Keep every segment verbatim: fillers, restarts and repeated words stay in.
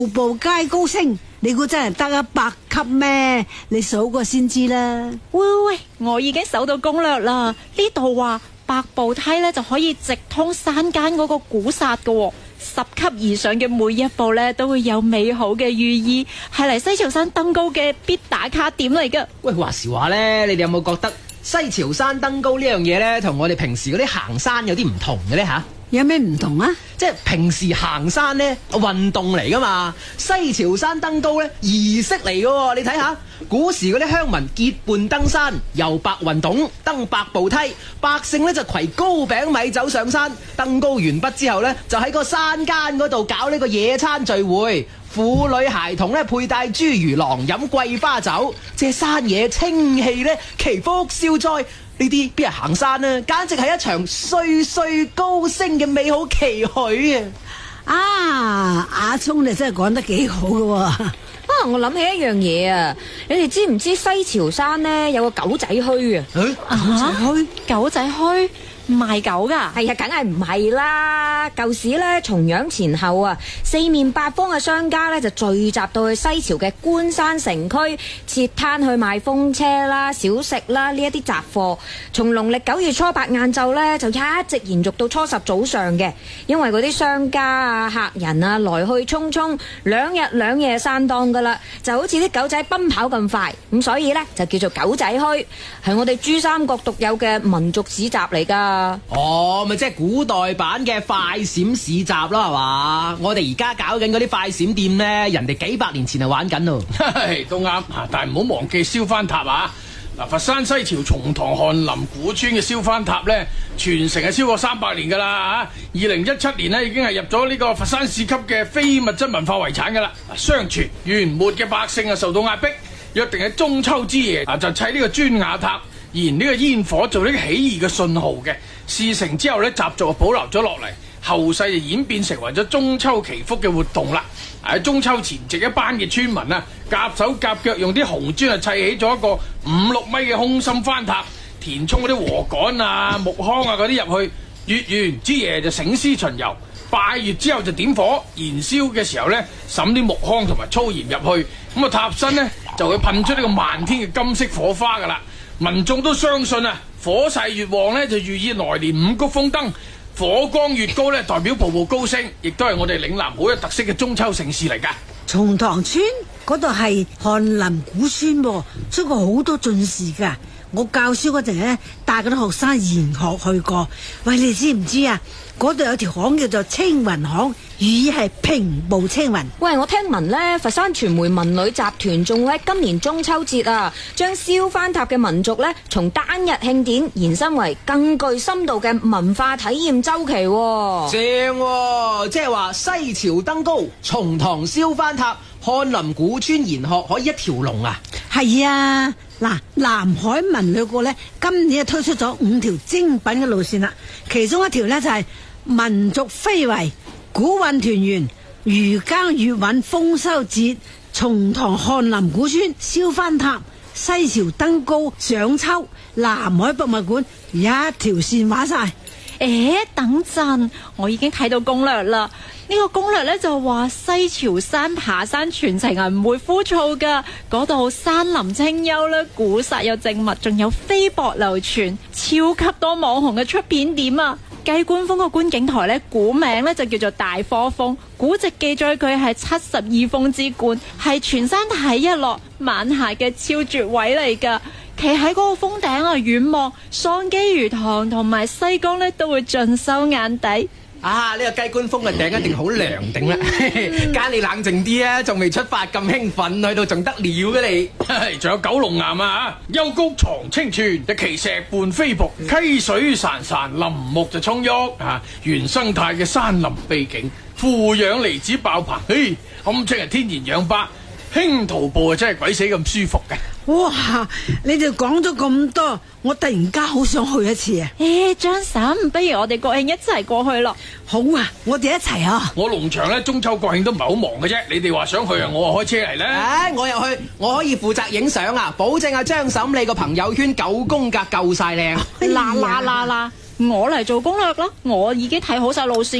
步皆高升，你估真係得一百級咩？你數過先知啦。 喂喂，我已經搜到攻略啦。呢度話百步梯咧就可以直通山間嗰個古剎噶，十級以上嘅每一步咧都會有美好嘅寓意，係嚟西樵山登高嘅必打卡點嚟噶。 喂，話時話咧，你哋有冇覺得西樵山登高呢樣嘢咧，同我哋平時嗰啲行山有啲唔同嘅咧吓？ 有咩唔同啊？ 即係平時行山咧，運動嚟噶嘛，西樵山登高咧，儀式嚟噶。你睇下，古時嗰啲鄉民結伴登山，遊白雲洞，登百步梯，百姓咧就攜糕餅米酒上山。登高完畢之後咧，就喺個山間嗰度搞呢個野餐聚會。婦女孩童咧佩戴豬魚囊，飲桂花酒，借山野清氣咧，祈福消災。呢啲邊係行山啊？簡直係一場歲歲高升嘅美好期許啊！ 啊，阿聰你真係講得幾好㗎啊！ 我諗起一樣嘢啊，你哋知唔知西樵山呢有個狗仔墟啊？ 欸、 狗仔墟？狗仔墟？賣狗噶？ 係啊，梗係唔係啦！舊時咧，重陽前後啊，四面八方嘅商家咧就聚集到去西樵嘅觀山城區設攤去賣風車啦、小食啦呢一啲雜貨。從農曆九月初八晏晝咧，就一直延續到初十早上嘅。因為嗰啲商家啊、客人啊來去匆匆，兩日兩夜散檔噶啦，就好似啲狗仔奔跑咁快，咁所以咧就叫做狗仔墟，係我哋珠三角獨有嘅民族市集嚟噶。 哦，咪即係古代版嘅快閃市集咯，係嘛？我哋而家搞緊嗰啲快閃店呢，人哋幾百年前就玩緊咯。 都啱，但係唔好忘記燒番塔啊！嗱，佛山西樵松塘翰林古村嘅燒番塔呢，傳承係超過三百年噶啦嚇。二零一七年呢，已經係入咗呢個佛山市級嘅非物質文化遺產噶啦。相傳元末嘅百姓啊受到壓迫，約定喺中秋之夜啊就砌呢個磚瓦塔，燃呢個煙火做呢個起義嘅信號嘅。事成之後呢，習俗就保留咗落嚟，後世就演變成為咗中秋祈福嘅活動啦。喺中秋前夕，一班嘅村民啊，夾手夾腳用啲紅磚啊砌起咗一個五六米嘅空心番塔，填充嗰啲禾稈啊、木糠啊嗰啲入去。月圓之夜就醒獅巡遊，拜月之後就點火燃燒嘅時候呢，滲啲木糠同埋粗鹽入去，咁啊塔身呢，就會噴出呢個漫天嘅金色火花噶啦。民眾都相信啊，火勢越旺呢，就寓意來年五穀豐登，火光越高呢，代表步步高升，亦都係我哋嶺南好有特色嘅中秋盛事嚟噶。 松塘村嗰度係翰林古村，出過好多進士噶。我教書嗰陣咧，帶嗰啲學生研學去過。喂，你知唔知啊？嗰度有條巷叫做青雲巷，寓意係平步青雲。 喂，我聽聞呢，佛山傳媒文旅集團仲會喺今年中秋節啊，將燒番塔嘅民族呢，從單日慶典延伸為更具深度嘅文化體驗周期。 正喎，即係話西樵登高、松塘燒番塔、翰林古村研學可以一條龍啊！ 係啊，嗱，南海文旅局呢，今年推出咗五條精品嘅路線啦，其中一條呢，就係、是、民族非遺、古韻團圓、漁耕粵韻豐收節、松塘翰林古村燒番塔、西樵登高賞秋、南海博物館，一條線玩晒。 誒，等陣，我已經睇到攻略啦。呢個攻略呢，就話西樵山爬山全程係唔會枯燥噶，嗰度山林清幽啦，古剎有靜物，仲有飛博流傳，超級多網紅嘅出片點啊！雞冠峰個觀景台呢，古名呢就叫做大科峰，古籍記載佢係七十二峰之冠，係全山睇日落晚霞嘅超絕位嚟噶。企喺嗰個峰頂啊，遠望桑基魚塘同埋西江呢，都會盡收眼底。 啊！呢、這個雞冠峰嘅頂一定好涼定啦，間你冷靜啲啊，仲未出發咁興奮，去到仲得了嘅你。 仲有九龍岩啊，幽谷藏清泉，隻奇石伴飛瀑，溪水潺潺，林木就葱郁啊，原生態嘅山林秘境，負氧離子爆棚，嘿，堪稱係天然氧吧。輕徒步啊，真係鬼死咁舒服嘅。 哇！你哋講咗咁多，我突然間好想去一次啊！ 誒，張嬸，不如我哋國慶一齊過去咯。 好啊，我哋一齊啊！ 我農場咧中秋國慶都唔係好忙嘅啫，你哋話想去啊，我啊開車嚟咧。 唉，我又去，我可以負責影相啊，保證阿張嬸你個朋友圈九宮格夠晒靚。 嗱嗱嗱嗱！我嚟做攻略啦，我已經睇好晒路線噶啦。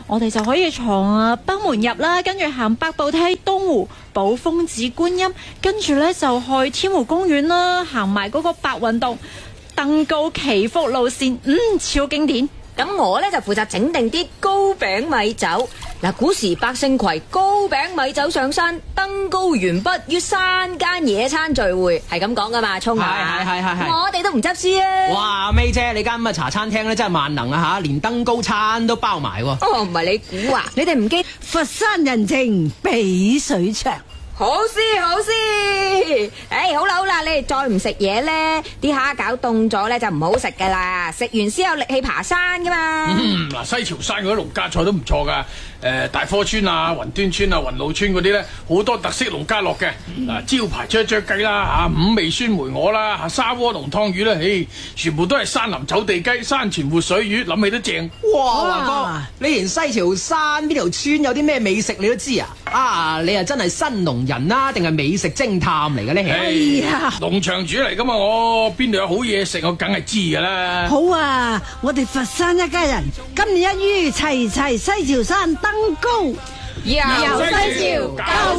我哋就可以從啊北門入啦，跟住行百步梯、東湖、寶峰寺觀音，跟住呢就去天湖公園啦，行埋嗰個白雲洞、登高祈福路線，嗯，超經典。 咁我呢就負責整定啲糕餅米酒。嗱，古時百姓攜糕餅米酒上山，登高完畢於山間野餐聚會，係咁講噶嘛，聰啊！ 係係係係係我哋都唔執輸啊！ 哇，May姐，你間咁嘅茶餐廳咧真係萬能啊吓，連登高餐都包埋喎。 哦，唔係你估啊？你哋唔記得佛山人情比水長。 好事好事，誒、哎，好啦好啦，你哋再唔食嘢咧，啲蝦餃凍咗咧就唔好食噶啦，食完先有力氣爬山噶嘛。 嗯，嗱，西樵山嗰啲農家菜都唔錯噶，誒、呃，大科村啊、雲端村啊、雲路村嗰啲咧，好多特色農家樂嘅，嗱、嗯，招牌啫啫雞啦，吓五味酸梅鵝啦，吓沙鍋濃湯魚啦，誒，全部都係山林走地雞、山泉活水魚，諗起都正。 哇，華哥，你連西樵山邊條村有啲咩美食你都知啊？啊，你啊真係新農人啦，定係美食偵探嚟嘅呢？ 哎呀， 農場主嚟噶嘛，我邊度有好嘢食，我梗係知噶啦。 好啊，我哋佛山一家人今年一於齊齊西樵山登高， 遊西樵。